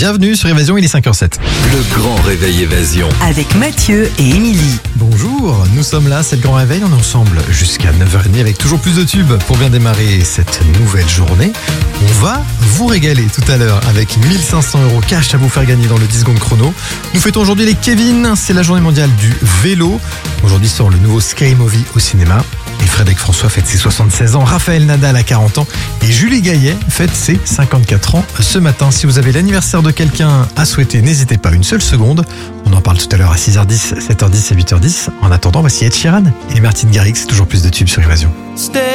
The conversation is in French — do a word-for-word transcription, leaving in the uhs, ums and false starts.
Bienvenue sur Évasion, il est cinq heures zéro sept. Le grand réveil Évasion. Avec Mathieu et Émilie. Bonjour, nous sommes là, c'est le grand réveil, on est ensemble jusqu'à neuf heures trente avec toujours plus de tubes pour bien démarrer cette nouvelle journée. On va vous régaler tout à l'heure avec mille cinq cents euros cash à vous faire gagner dans le dix secondes chrono. Nous fêtons aujourd'hui les Kevin, c'est la journée mondiale du vélo. Aujourd'hui sort le nouveau Scary Movie au cinéma. Et Frédéric François fête ses soixante-seize ans, Raphaël Nadal a quarante ans et Julie Gaillet fête ses cinquante-quatre ans ce matin. Si vous avez l'anniversaire de quelqu'un à souhaiter, n'hésitez pas une seule seconde. On en parle tout à l'heure à six heures dix, sept heures dix et huit heures dix. En attendant, voici Ed Sheeran et Martin Garrix, c'est toujours plus de tubes sur Évasion.